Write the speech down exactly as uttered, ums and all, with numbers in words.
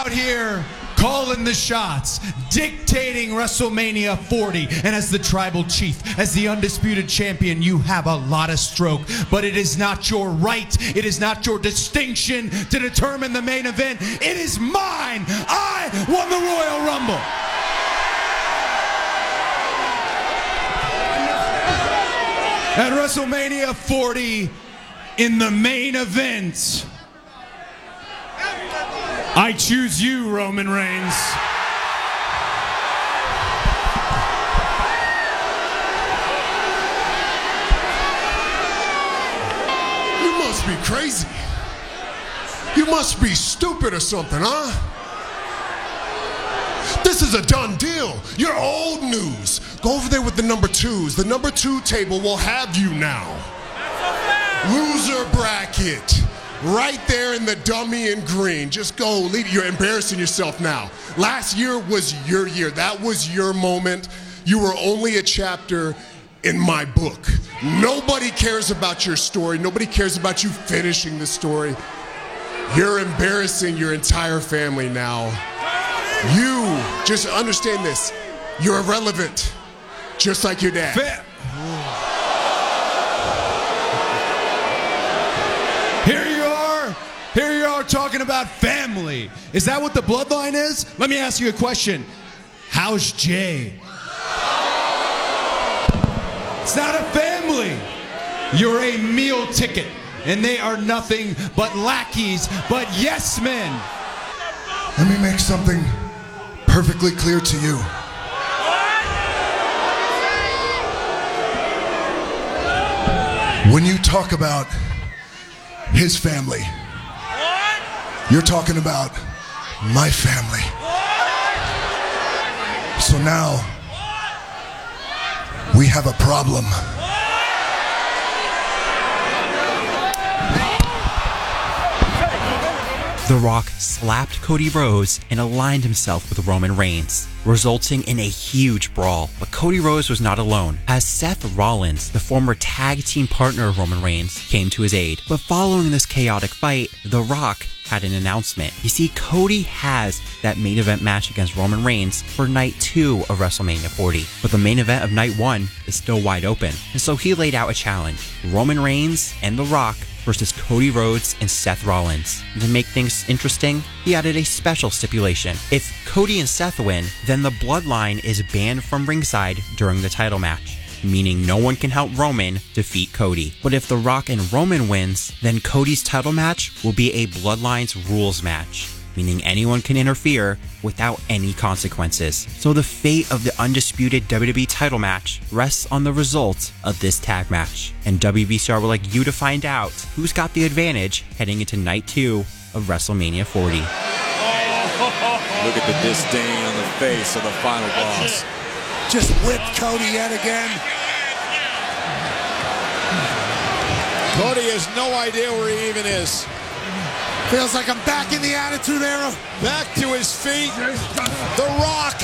out here calling the shots, dictating WrestleMania forty, and as the tribal chief, as the undisputed champion, you have a lot of stroke, but it is not your right, it is not your distinction to determine the main event. It is mine. I won the Royal Rumble. At WrestleMania forty, in the main event, I choose you, Roman Reigns. You must be crazy. You must be stupid or something, huh? This is a done deal. You're old news. Go over there with the number twos. The number two table will have you now. Loser bracket. Right there in the dummy in green. Just go. Leave. You're embarrassing yourself now. Last year was your year. That was your moment. You were only a chapter in my book. Nobody cares about your story. Nobody cares about you finishing the story. You're embarrassing your entire family now. You, just understand this. You're irrelevant. Just like your dad. Fa Here you are. Here you are talking about family. Is that what the bloodline is? Let me ask you a question. How's Jay? It's not a family. You're a meal ticket, and they are nothing but lackeys, but yes men. Let me make something perfectly clear to you. When you talk about his family, you're talking about my family. So now we have a problem. The Rock slapped Cody Rhodes and aligned himself with Roman Reigns, resulting in a huge brawl. But Cody Rhodes was not alone, as Seth Rollins, the former tag team partner of Roman Reigns, came to his aid. But following this chaotic fight, The Rock had an announcement. You see, Cody has that main event match against Roman Reigns for night two of WrestleMania forty, but the main event of night one is still wide open. And so he laid out a challenge: Roman Reigns and The Rock versus Cody Rhodes and Seth Rollins. And to make things interesting, he added a special stipulation. If Cody and Seth win, then the bloodline is banned from ringside during the title match, meaning no one can help Roman defeat Cody. But if The Rock and Roman wins, then Cody's title match will be a Bloodlines rules match, meaning anyone can interfere without any consequences. So the fate of the undisputed W W E title match rests on the result of this tag match. And W B C R would like you to find out who's got the advantage heading into night two of WrestleMania forty. Look at the disdain on the face of the final boss. Just whipped Cody yet again. Cody has no idea where he even is. Feels like I'm back in the Attitude Era. Back to his feet. The Rock